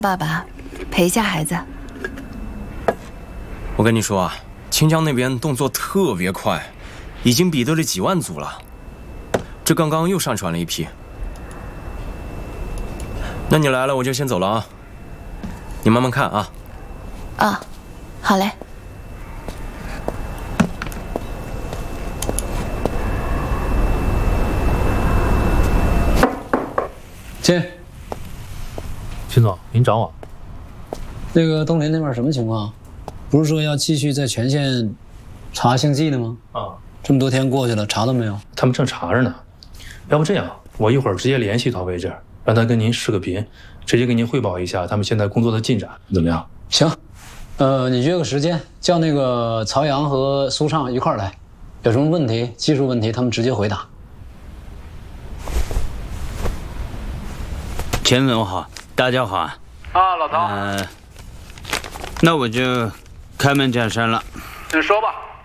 爸爸，陪一下孩子。 我跟你说啊，清江那边动作特别快，已经比对了几万组了。这刚刚又上传了一批。那你来了，我就先走了啊。你慢慢看啊。 啊，好嘞。 进。 秦总，您找我？ 那个东林那边什么情况？不是说要继续在全县查姓季的吗？ 啊， 这么多天过去了，查到没有？ 他们正查着呢。要不这样，我一会儿直接联系陶伟这儿，让他跟您视个频，直接跟您汇报一下他们现在工作的进展，怎么样？ 行，你约个时间，叫那个曹阳和苏畅一块儿来，有什么问题、技术问题，他们直接回答。 钱总好，大家好啊！ 啊，老陶。 那我就开门见山了。 你说吧。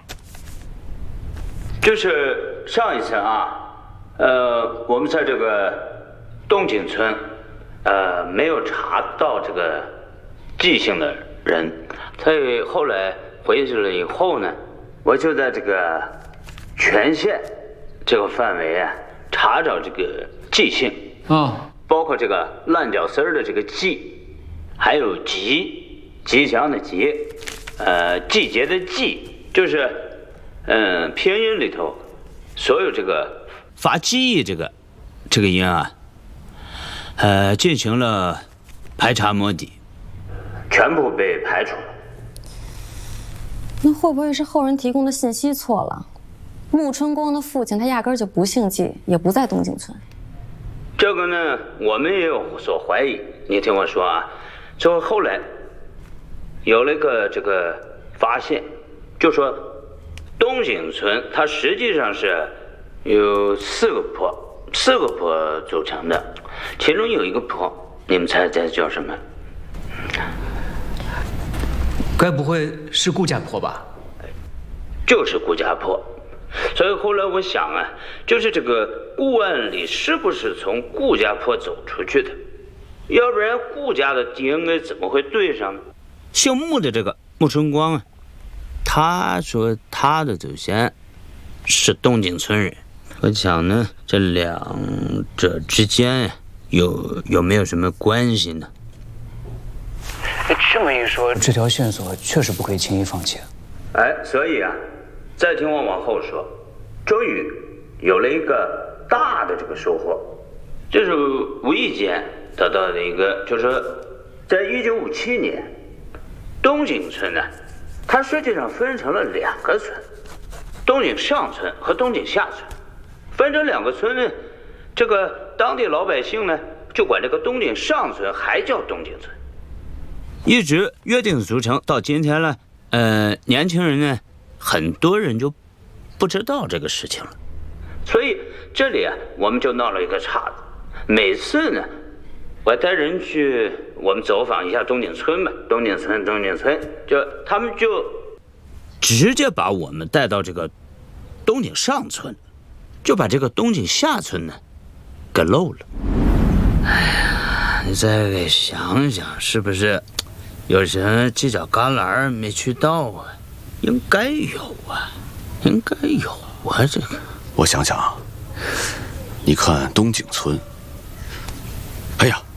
就是上一次啊，我们在这个东景村，没有查到这个记性的人，所以后来回去了以后呢，我就在这个全县这个范围啊，查找这个记性啊。 包括这个烂脚丝儿的这个季，还有吉祥的吉，季节的季，就是拼音里头所有这个发记忆这个音啊，进行了排查摸底，全部被排除了。 那会不会是后人提供的信息错了？穆春光的父亲他压根儿就不姓季，也不在东景村。 这个呢，我们也有所怀疑。你听我说啊，就后来有了一个这个发现，就说东景村它实际上是有四个坡组成的，其中有一个坡，你们猜叫什么？ 该不会是顾家坡吧？ 就是顾家坡。所以后来我想啊，就是这个顾万里是不是从顾家坡走出去的？要不然顾家的 DNA 怎么会对上呢？姓穆的这个穆春光啊，他说他的祖先是东景村人。我想呢，这两者之间有没有什么关系呢？ 这么一说，这条线索确实不可以轻易放弃。 所以啊，再听我往后说，终于有了一个大的这个收获，就是无意间得到的一个，就是说，在1957年，东景村呢，它实际上分成了两个村，东景上村和东景下村，分成两个村呢，这个当地老百姓呢，就管这个东景上村还叫东景村，一直约定俗成到今天了。年轻人呢，很多人就不知道这个事情了，所以这里啊，我们就闹了一个岔子。每次呢，我带人去我们走访一下东景村吧，东景村，就他们就直接把我们带到这个东景上村，就把这个东景下村呢给漏了。哎呀，你再给想想，是不是有什么犄角旮旯没去到啊？应该有啊，应该有啊。这个我想想啊，你看东景村，哎呀，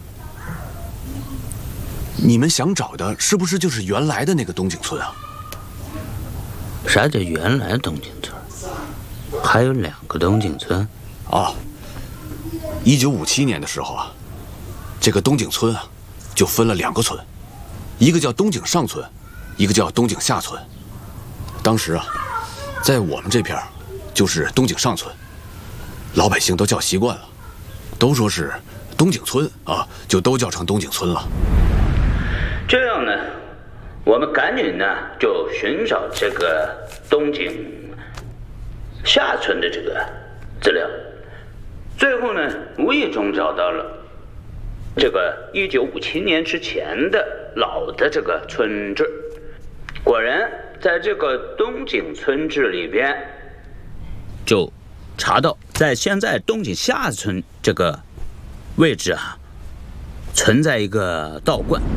你们想找的是不是就是原来的那个东景村啊？ 啥叫原来东景村？还有两个东景村啊！1957年的时候啊，这个东景村啊，就分了两个村，一个叫东景上村，一个叫东景下村。当时啊，在我们这片就是东景上村，老百姓都叫习惯了，都说是东景村啊，就都叫成东景村了。 这样呢，我们赶紧呢就寻找这个东景下村的这个资料，最后呢无意中找到了这个1957年之前的老的这个村志，果然在这个东景村志里边，就查到在现在东景下村这个位置啊，存在一个道观。